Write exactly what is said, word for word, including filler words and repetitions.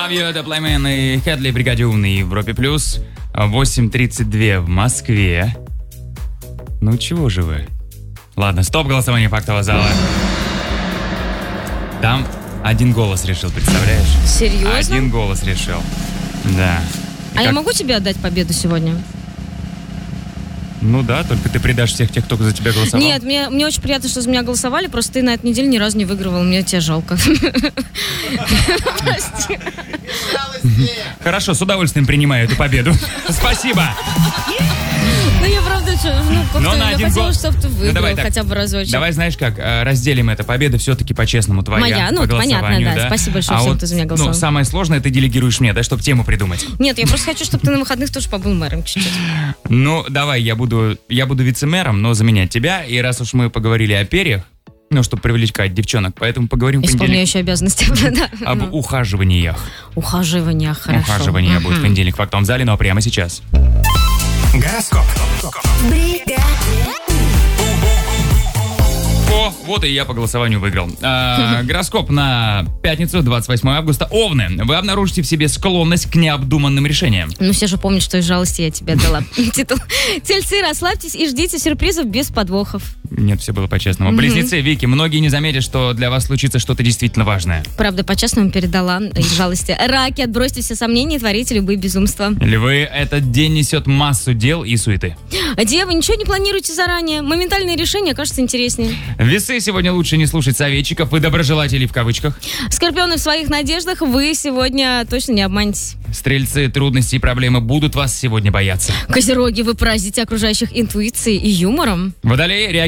Love You, это Playman и Хедли, бригаде умный, Европе плюс. восемь тридцать два в Москве. Ну чего же вы? Ладно, стоп голосование фактового зала. Там один голос решил, представляешь? Серьезно? Один голос решил. Да. И а как... я могу тебе отдать победу сегодня? Ну да, только ты предашь всех тех, кто за тебя голосовал. Нет, мне, мне очень приятно, что за меня голосовали, просто ты на этой неделе ни разу не выигрывал, мне тебя жалко. Прости. Хорошо, с удовольствием принимаю эту победу. Спасибо. Ну я правда, ну как-то я хотела, чтобы ты выиграл хотя бы разочек. Давай, знаешь как, разделим это. Победа все-таки по-честному твоя. Моя, ну понятно, да. Спасибо большое всем, кто за меня голосовал. Ну, самое сложное ты делегируешь мне, да, чтобы тему придумать. Нет, я просто хочу, чтобы ты на выходных тоже побыл мэром чуть-чуть. Ну, давай, я буду, я буду вице-мэром, но заменять тебя. И раз уж мы поговорили о перьях, ну, чтобы привлекать девчонок, поэтому поговорим в понедельник. Исполняющие обязанности. Об ну. ухаживаниях. Ухаживаниях, хорошо. Ухаживания будет в понедельник в фактовом зале, ну а прямо сейчас. Гороскоп. О, вот и я по голосованию выиграл. А, гороскоп на пятницу, двадцать восьмое августа. Овны. Вы обнаружите в себе склонность к необдуманным решениям. Ну, все же помнят, что из жалости я тебе отдала титул. Тельцы, расслабьтесь и ждите сюрпризов без подвохов. Нет, все было по-честному. Близнецы, Вики, многие не заметят, что для вас случится что-то действительно важное. Правда, по-честному передала из жалости. Раки, отбросьте все сомнения и творите любые безумства. Львы, этот день несет массу дел и суеты. Девы, ничего не планируйте заранее. Моментальные решения кажутся интереснее. Весы, сегодня лучше не слушать советчиков и доброжелателей в кавычках. Скорпионы, в своих надеждах вы сегодня точно не обманетесь. Стрельцы, трудности и проблемы будут вас сегодня бояться. Козероги, вы поразите окружающих интуицией и юмором. Водолеи,